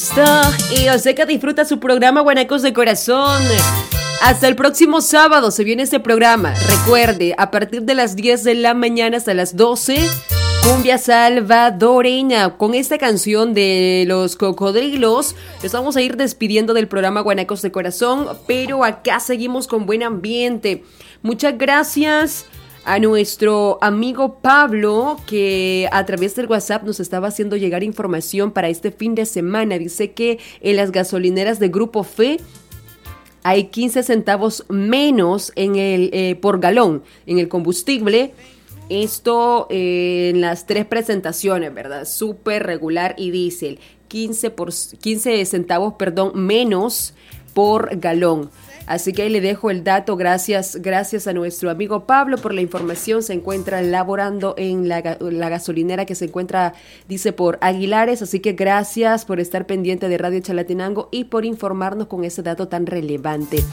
listo. Y yo sé que disfruta su programa Guanacos de Corazón. Hasta el próximo sábado se viene este programa. Recuerde, a partir de las 10 de la mañana hasta las 12, cumbia salvadoreña. Con esta canción de Los Cocodrilos, les vamos a ir despidiendo del programa Guanacos de Corazón, pero acá seguimos con buen ambiente. Muchas gracias a nuestro amigo Pablo, que a través del WhatsApp nos estaba haciendo llegar información para este fin de semana. Dice que en las gasolineras de Grupo Fe hay 15 centavos menos por galón en el combustible. Esto en las 3 presentaciones, ¿verdad? Súper, regular y diésel. 15 centavos, menos por galón. Así que ahí le dejo el dato. Gracias a nuestro amigo Pablo por la información. Se encuentra laborando en la gasolinera que se encuentra, dice, por Aguilares. Así que gracias por estar pendiente de Radio Chalatenango y por informarnos con ese dato tan relevante.